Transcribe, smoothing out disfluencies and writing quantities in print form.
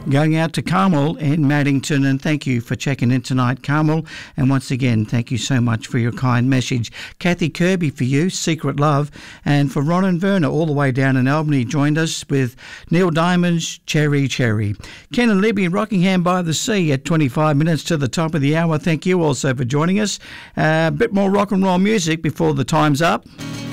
Going out to Carmel in Maddington, and thank you for checking in tonight, Carmel. And once again, thank you so much for your kind message. Kathy Kirby for you, Secret Love. And for Ron and Verna, all the way down in Albany, joined us with Neil Diamond's Cherry Cherry. Ken and Libby, Rockingham by the Sea at 25 minutes to the top of the hour. Thank you also for joining us. A bit more rock and roll music before the time's up.